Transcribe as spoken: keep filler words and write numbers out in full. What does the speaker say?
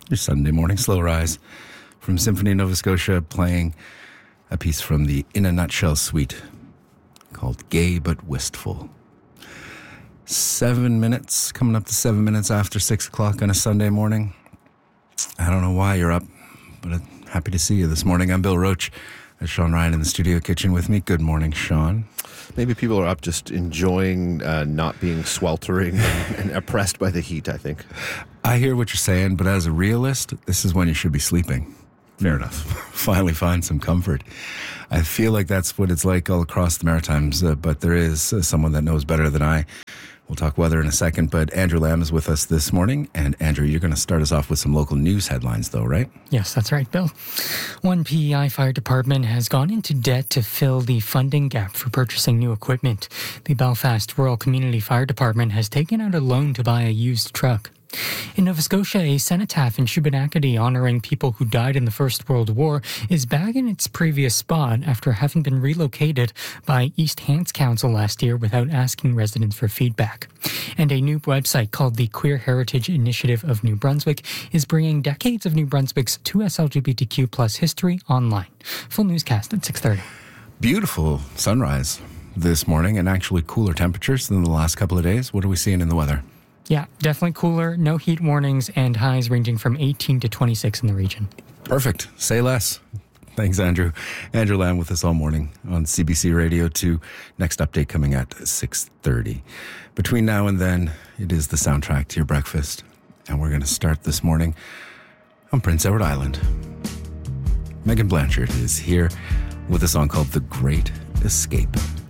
your Sunday morning slow rise from Symphony Nova Scotia, playing a piece from the In a Nutshell suite called Gay But Wistful. Seven minutes, coming up to seven minutes after six o'clock on a Sunday morning. I don't know why you're up, but I'm happy to see you this morning. I'm Bill Roach. There's Sean Ryan in the studio kitchen with me. Good morning, Sean. Maybe people are up just enjoying uh, not being sweltering and, and oppressed by the heat, I think. I hear what you're saying, but as a realist, this is when you should be sleeping. Fair enough. Finally find some comfort. I feel like that's what it's like all across the Maritimes, uh, but there is uh, someone that knows better than I. We'll talk weather in a second, but Andrew Lamb is with us this morning. And Andrew, you're going to start us off with some local news headlines, though, right? Yes, that's right, Bill. One P E I fire department has gone into debt to fill the funding gap for purchasing new equipment. The Belfast Rural Community Fire Department has taken out a loan to buy a used truck. In Nova Scotia, a cenotaph in Shubenacadie honoring people who died in the First World War is back in its previous spot after having been relocated by East Hants Council last year without asking residents for feedback. And a new website called the Queer Heritage Initiative of New Brunswick is bringing decades of New Brunswick's two S L G B T Q plus history online. Full newscast at six thirty. Beautiful sunrise this morning and actually cooler temperatures than the last couple of days. What are we seeing in the weather? Yeah, definitely cooler, no heat warnings, and highs ranging from eighteen to twenty-six in the region. Perfect. Say less. Thanks, Andrew. Andrew Lamb with us all morning on C B C Radio two. Next update coming at six thirty. Between now and then, it is the soundtrack to your breakfast. And we're going to start this morning on Prince Edward Island. Megan Blanchard is here with a song called The Great Escape.